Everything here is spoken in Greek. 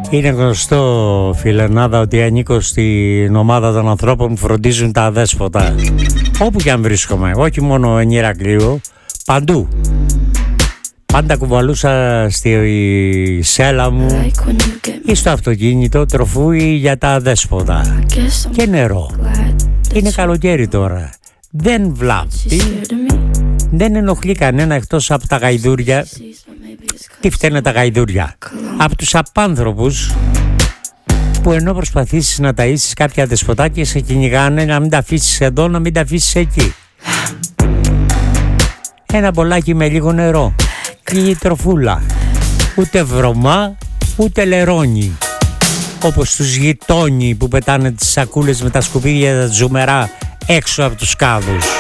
Είναι γνωστό, φιλενάδα, ότι ανήκω στην ομάδα των ανθρώπων που φροντίζουν τα αδέσποτα. Όπου και αν βρίσκομαι, όχι μόνο εν Ηρακλείου, παντού. Πάντα κουβαλούσα στη σέλα μου ή στο αυτοκίνητο τροφούι για τα αδέσποτα. Και νερό. Είναι καλοκαίρι τώρα. Δεν βλάπτει. Δεν ενοχλεί κανένα εκτός από τα γαϊδούρια. Τι φταίνε τα γαϊδούρια? Από τους απάνθρωπους που ενώ προσπαθήσεις να ταΐσεις κάποια δεσποτάκια σε κυνηγάνε να μην τα αφήσεις εδώ, να μην τα αφήσεις εκεί. Ένα μπολάκι με λίγο νερό, λίγη τροφούλα, ούτε βρωμά ούτε λερώνει, όπως τους γειτόνι που πετάνε τις σακούλες με τα σκουπίδια τα τζουμερά έξω από τους κάδους.